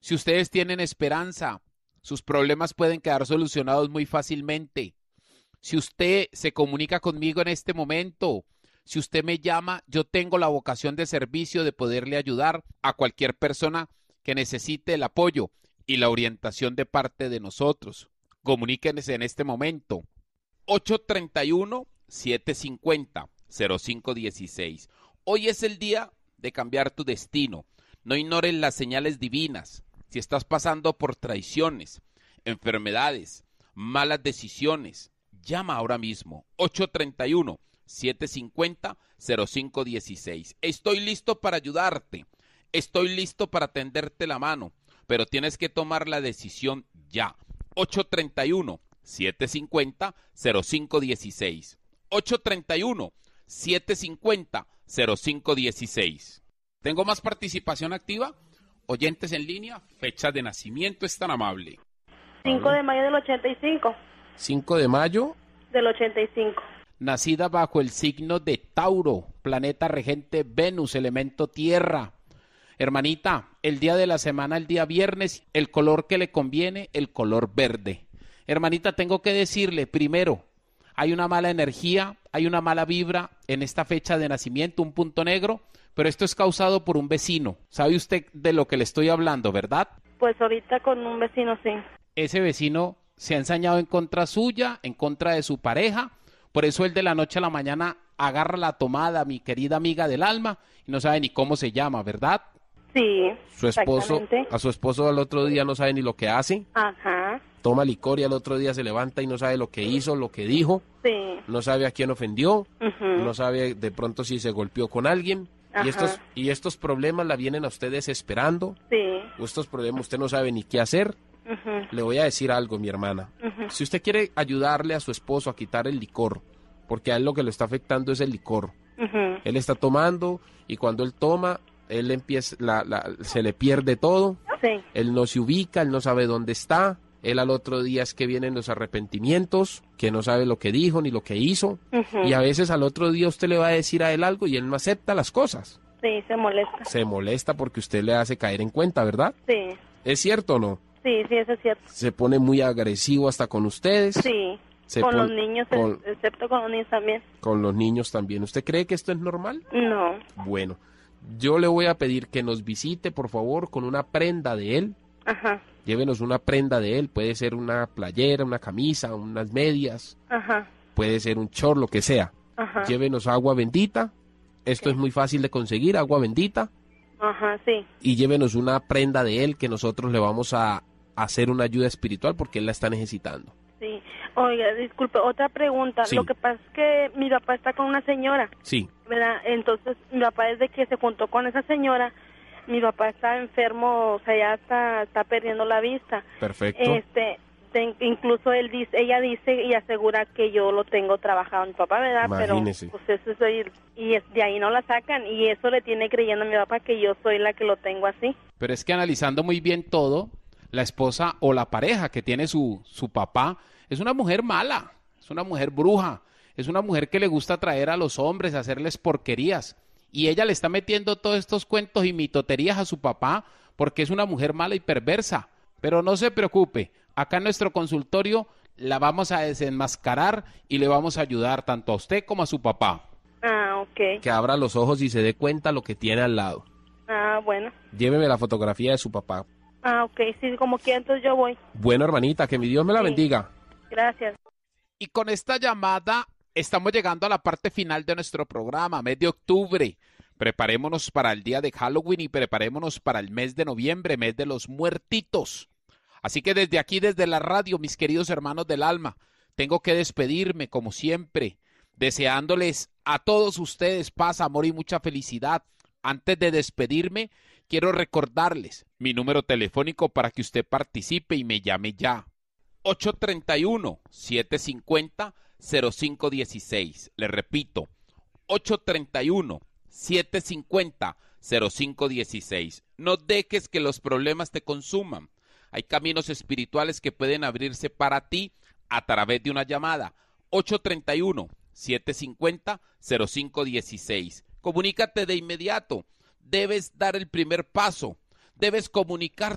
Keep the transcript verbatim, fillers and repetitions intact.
Si ustedes tienen esperanza, sus problemas pueden quedar solucionados muy fácilmente. Si usted se comunica conmigo en este momento, si usted me llama, yo tengo la vocación de servicio de poderle ayudar a cualquier persona que necesite el apoyo y la orientación de parte de nosotros. Comuníquense en este momento. ocho tres uno, siete cinco cero, cero cinco uno seis. Hoy es el día de cambiar tu destino. No ignores las señales divinas. Si estás pasando por traiciones, enfermedades, malas decisiones, llama ahora mismo. ocho tres uno, siete cinco cero, cero cinco uno seis. Estoy listo para ayudarte. Estoy listo para tenderte la mano. Pero tienes que tomar la decisión ya. ocho tres uno, siete cinco cero, cero cinco uno seis. ocho tres uno, siete cinco cero, cero cinco uno seis. ¿Tengo más participación activa? Oyentes en línea, fecha de nacimiento, es tan amable. cinco de mayo del ochenta y cinco. cinco de mayo Del ochenta y cinco. Nacida bajo el signo de Tauro, planeta regente Venus, elemento tierra. Hermanita, el día de la semana, el día viernes, el color que le conviene, el color verde. Hermanita, tengo que decirle, primero, hay una mala energía, hay una mala vibra en esta fecha de nacimiento, un punto negro, pero esto es causado por un vecino. ¿Sabe usted de lo que le estoy hablando, verdad? Pues ahorita con un vecino, sí. Ese vecino se ha ensañado en contra suya, en contra de su pareja, por eso él de la noche a la mañana agarra la tomada, mi querida amiga del alma, y no sabe ni cómo se llama, ¿verdad? Sí, Su esposo, exactamente. a su esposo al otro día no sabe ni lo que hace, Ajá, toma licor y al otro día se levanta y no sabe lo que hizo, lo que dijo, sí. no sabe a quién ofendió, Ujú. no sabe de pronto si se golpeó con alguien, y Ajá. estos, y estos problemas la vienen a ustedes esperando, Sí. estos problemas usted no sabe ni qué hacer. Ujú. Le voy a decir algo, mi hermana. Ujú. Si usted quiere ayudarle a su esposo a quitar el licor, porque a él lo que lo está afectando es el licor. Ujú. Él está tomando y cuando él toma, él empieza, la, la, se le pierde todo. Sí. Él no se ubica, él no sabe dónde está. Él al otro día es que vienen los arrepentimientos, que no sabe lo que dijo ni lo que hizo. Ujú. Y a veces al otro día usted le va a decir a él algo y él no acepta las cosas. Sí, se molesta. Se molesta porque usted le hace caer en cuenta, ¿verdad? Sí. ¿Es cierto o no? Sí, sí, eso es cierto. Se pone muy agresivo hasta con ustedes. Sí. Se con pon- los niños, con- excepto con los niños también. Con los niños también. ¿Usted cree que esto es normal? No. Bueno, yo le voy a pedir que nos visite, por favor, con una prenda de él. Ajá. Llévenos una prenda de él. Puede ser una playera, una camisa, unas medias. Ajá. Puede ser un short, lo que sea. Ajá. Llévenos agua bendita. Esto Ok. es muy fácil de conseguir, agua bendita. Ajá, sí. Y llévenos una prenda de él que nosotros le vamos a hacer una ayuda espiritual porque él la está necesitando. Sí. Oiga, disculpe, otra pregunta. Sí. Lo que pasa es que mi papá está con una señora, Sí, ¿verdad? Entonces, mi papá desde que se juntó con esa señora, mi papá está enfermo, o sea, ya está, está perdiendo la vista. perfecto. Este, te- incluso él dice, ella dice y asegura que yo lo tengo trabajado en mi papá, ¿verdad? Imagínese. Pero pues eso es ahí, y es, de ahí no la sacan y eso le tiene creyendo a mi papá que yo soy la que lo tengo así. Pero es que analizando muy bien todo, la esposa o la pareja que tiene su, su papá es una mujer mala, es una mujer bruja, es una mujer que le gusta traer a los hombres, hacerles porquerías. Y ella le está metiendo todos estos cuentos y mitoterías a su papá porque es una mujer mala y perversa. Pero no se preocupe, acá en nuestro consultorio la vamos a desenmascarar y le vamos a ayudar tanto a usted como a su papá. Ah, ok. Que abra los ojos y se dé cuenta lo que tiene al lado. Ah, bueno. Lléveme la fotografía de su papá. Ah, ok, sí, como quiera, entonces yo voy. Bueno, hermanita, que mi Dios me la Sí. bendiga. Gracias. Y con esta llamada estamos llegando a la parte final de nuestro programa, mes de octubre. Preparémonos para el día de Halloween y preparémonos para el mes de noviembre, mes de los muertitos. Así que desde aquí, desde la radio, mis queridos hermanos del alma, tengo que despedirme como siempre, deseándoles a todos ustedes paz, amor y mucha felicidad. Antes de despedirme, quiero recordarles mi número telefónico para que usted participe y me llame ya. ocho tres uno, siete cinco cero, cero cinco uno seis. Le repito, ocho tres uno, siete cinco cero, cero cinco uno seis. No dejes que los problemas te consuman. Hay caminos espirituales que pueden abrirse para ti a través de una llamada. ocho tres uno, siete cinco cero, cero cinco uno seis. Comunícate de inmediato. Debes dar el primer paso. Debes comunicarte